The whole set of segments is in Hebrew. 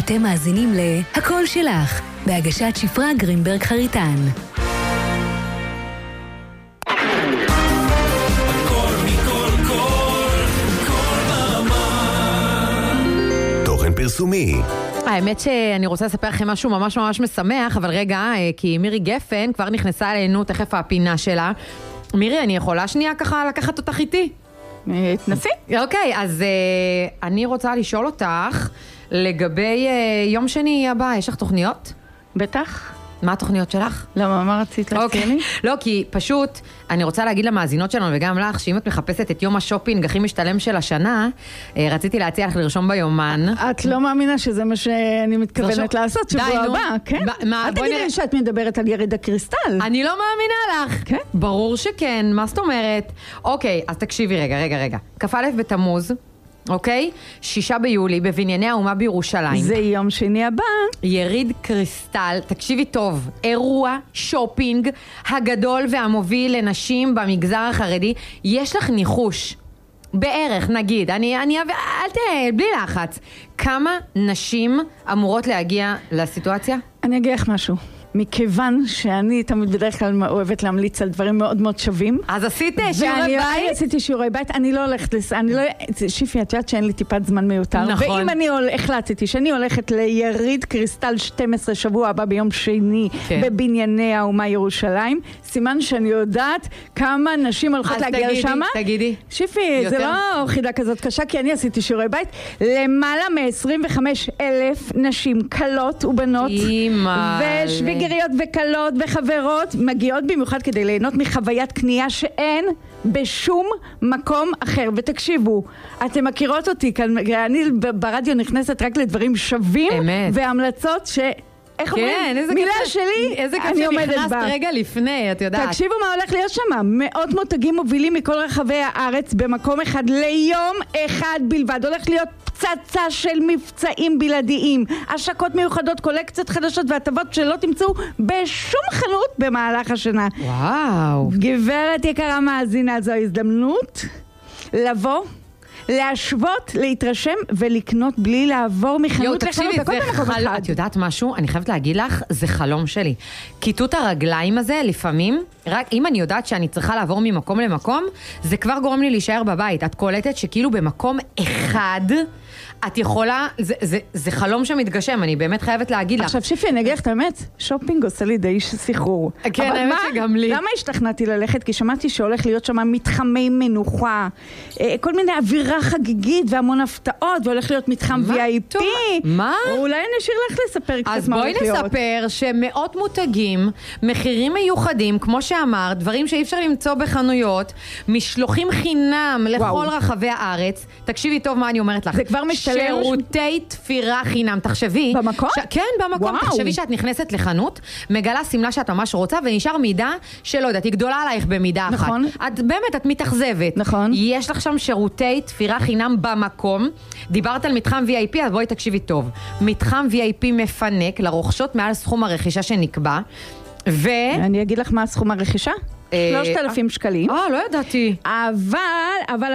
אתם מאזינים ל"הכל שלך", בהגשת שפרה גרינברג חריטן. תוכן פרסומי. האמת שאני רוצה לספר לכם משהו ממש ממש משמח, אבל רגע, כי מירי גפן כבר נכנסה אלינו, תכף הפינה שלה. מירי, אני יכולה שנייה ככה לקחת אותך איתי? תנסי. אוקיי, אז אני רוצה לשאול אותך לגבי יום שני הבא, יש לך תוכניות? בטח. מה התוכניות שלך? למה, מה רצית להציע לי? לא, כי פשוט אני רוצה להגיד למאזינות שלנו וגם לך, שאם את מחפשת את יום השופינג הכי משתלם של השנה, רציתי להציע לך לרשום ביומן. את לא מאמינה שזה מה שאני מתכוונת לעשות שבוע הבא, כן? אל תגידי לי שאת מדברת על יריד הקריסטל. אני לא מאמינה לך. כן? ברור שכן, מה זאת אומרת? אוקיי, אז תקשיבי רגע. כ"א בתמוז, אוקיי? 6 ביולי בבנייני האומה בירושלים. זה יום שני הבא. יריד קריסטל, תקשיבי טוב, אירוע שופינג הגדול והמוביל לנשים במגזר החרדי. יש לך ניחוש, בערך נגיד, בלי לחץ, כמה נשים אמורות להגיע לסיטואציה? אני אגיד לך משהו. מכיוון שאני תמיד בדרך כלל אוהבת להמליץ על דברים מאוד מאוד שווים. אז עשית שיעורי בית? ואני עשיתי שיעורי בית, אני לא הולכת שיפי, את יודעת שאין לי טיפת זמן מיותר. נכון. ואם אני החלטתי שאני הולכת ליריד קריסטל 12 שבוע הבא ביום שני, כן. בבנייני האומה ירושלים, סימן שאני יודעת כמה נשים הולכות להגיע לשם. אז תגידי. שיפי, זה לא חידה כזאת קשה, כי אני עשיתי שיעורי בית. למעלה מ-25,000 נשים, קלות ובנות, ושוויגריות וקלות וחברות, מגיעות במיוחד כדי ליהנות מחוויית קנייה שאין בשום מקום אחר. ותקשיבו, אתם מכירות אותי כאן, אני ברדיו נכנסת רק לדברים שווים, והמלצות ש... איך אומרים? מילה שלי, אני עומדת בה. איזה כיף שנכנסת רגע לפני, את יודעת. תקשיבו מה הולך להיות שם. מאות מותגים מובילים מכל רחבי הארץ במקום אחד ליום אחד בלבד. הולך להיות פצצה של מבצעים בלעדיים, השקות מיוחדות, קולקציות חדשות והטבות שלא תמצאו בשום חנות במהלך השנה. וואו. גברת יקרה מאזינה, זו ההזדמנות לבוא, להשוות, להתרשם ולקנות בלי לעבור מחנות לחנות. את יודעת משהו? אני חייבת להגיד לך, זה חלום שלי. כיתות הרגליים הזה, לפעמים, רק אם אני יודעת שאני צריכה לעבור ממקום למקום, זה כבר גורם לי להישאר בבית. את קולטת שכאילו במקום אחד, את יכולה, זה חלום שמתגשם, אני באמת חייבת להגיד לך. עכשיו שיפי, אני אגיד לך את האמת, שופינג עושה לי די סחרור. כן, האמת שגם לי. למה השתכנעתי ללכת? כי שמעתי שהולך להיות שם מתחמי מנוחה, כל מיני אווירה חגיגית והמון הפתעות, והולך להיות מתחם VIP. מה? אולי אני אשאיר לך לספר קצת אז מה בואי הולך להיות. נספר שמאות מותגים, מחירים מיוחדים, כמו שאמרת, דברים שאי אפשר למצוא בחנויות, משלוחים חינם לכל רחבי הארץ. תקשיבי טוב מה אני אומרת לך. זה כבר משתלם. שירותי תפירה חינם, תחשבי. במקום? כן, במקום. וואו. תחשבי שאת נכנסת לחנות, מגלה סמלה שאת ממש רוצה, ונשאר מידה שלא יודעת, היא גדולה עלייך במידה נכון. אחת. את באמת, את מתאכזבת. נכון. יש לך שם שירותי תפירה חינם במקום. דיברת על מתחם VIP, אז בואי תקשיבי טוב. מתחם VIP מפנק לרוכשות מעל סכום הרכישה שנקבע, אני אגיד לך מה סכום הרכישה? 3,000 שקלים. לא ידעתי. אבל,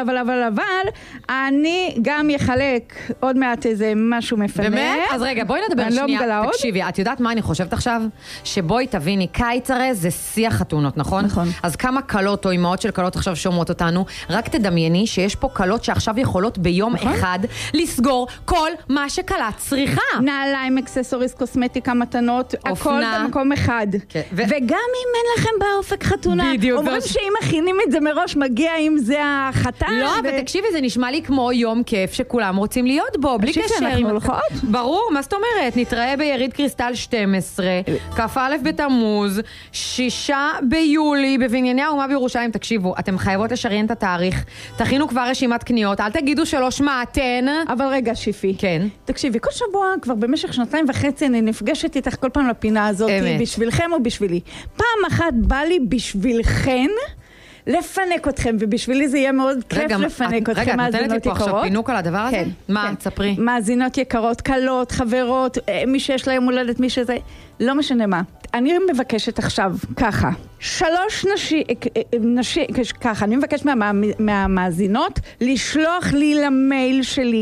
אני גם יחלק עוד מעט איזה משהו מפנק. באמת? אז רגע, בואי נדבר שנייה. תקשיבי, את יודעת מה אני חושבת עכשיו? שבואי תביני, קיץ הרי זה שיח חתונות, נכון? נכון. אז כמה קלות או אמהות של קלות עכשיו שומעות אותנו, רק תדמייני שיש פה קלות שעכשיו יכולות ביום אחד לסגור כל מה שקלת צריכה. נעליים, אקססוריס, קוסמטיקה, מתנות, הכל במקום אחד. וגם אם אין לכם באופק חתונה, אומרים שאם מכינים את זה מראש מגיע אם זה החתן. לא, אבל תקשיבי, זה נשמע לי כמו יום כיף שכולם רוצים להיות בו, בלי קשר. אנחנו הולכות? ברור, מה זאת אומרת? נתראה ביריד קריסטל 12, כ"א בתמוז, 6 ביולי, בבנייני האומה בירושלים. תקשיבו, אתם חייבות לשריין את התאריך, תכינו כבר רשימת קניות, אל תגידו שלא שמעתן. אבל רגע, שיפי. כן. תקשיבי, כל שבוע כבר במשך 2.5 אני נפגשת איתך כל פעם לפינה הזאת, בשבילכם או בשבילי. פעם אחת בא לי בשבילכן לפנק אתכם, ובשבילי זה יהיה מאוד כיף לפנק אתכם. רגע, את נותנת לי פה עכשיו פינוק על הדבר הזה? מה? תספרי. מאזינות יקרות, קלות, חברות, מי שיש להם הולדת, מי שזה, לא משנה מה. אני מבקשת עכשיו, ככה, 3 נשים, ככה, אני מבקשת מהמאזינות לשלוח לי למייל שלי